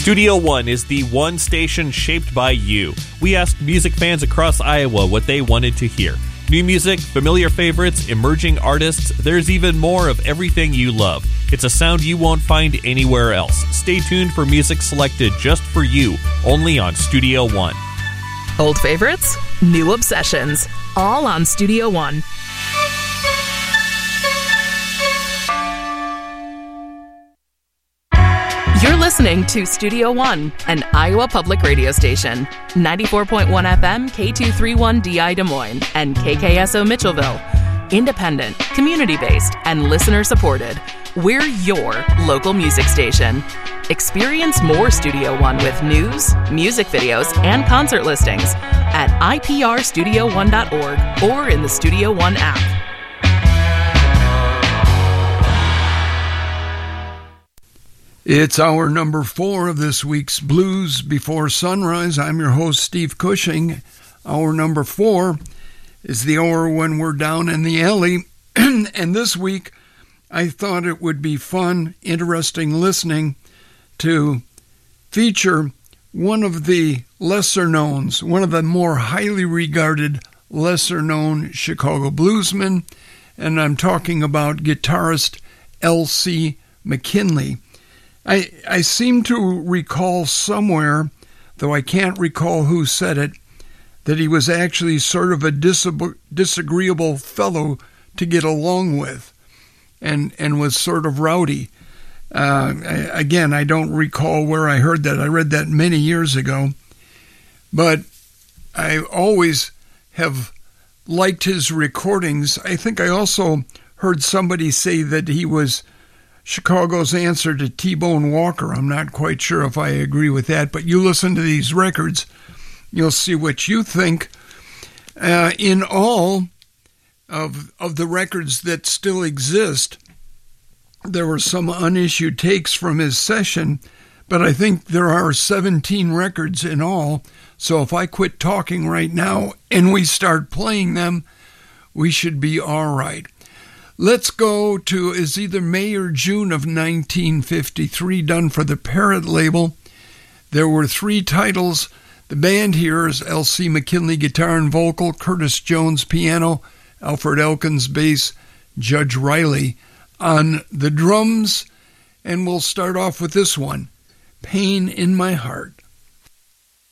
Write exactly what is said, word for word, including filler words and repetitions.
Studio One is the one station shaped by you. We asked music fans across Iowa what they wanted to hear. New music, familiar favorites, emerging artists, there's even more of everything you love. It's a sound you won't find anywhere else. Stay tuned for music selected just for you, only on Studio One. Old favorites, new obsessions, all on Studio One. You're listening to Studio One, an Iowa public radio station. ninety-four point one F M, K two thirty-one D I Des Moines, and K K S O Mitchellville. Independent, community-based, and listener-supported. We're your local music station. Experience more Studio One with news, music videos, and concert listings at I P R studio one dot org or in the Studio One app. It's hour number four of this week's Blues Before Sunrise. I'm your host, Steve Cushing. Hour number four is the hour when we're down in the alley. And this week, I thought it would be fun, interesting listening to feature one of the lesser knowns, one of the more highly regarded lesser known Chicago bluesmen. And I'm talking about guitarist L C McKinley. I, I seem to recall somewhere, though I can't recall who said it, that he was actually sort of a disab- disagreeable fellow to get along with and, and was sort of rowdy. Uh, I, again, I don't recall where I heard that. I read that many years ago. But I always have liked his recordings. I think I also heard somebody say that he was Chicago's answer to T-Bone Walker. I'm not quite sure if I agree with that, but you listen to these records, you'll see what you think. Uh, in all of of the records that still exist, there were some unissued takes from his session, but I think there are seventeen records in all, so if I quit talking right now and we start playing them, we should be all right. Let's go to, is either May or June of nineteen fifty-three, done for the Parrot label. There were three titles. The band here is L C McKinley guitar and vocal, Curtis Jones piano, Alfred Elkins bass, Judge Riley on the drums. And we'll start off with this one, Pain in My Heart.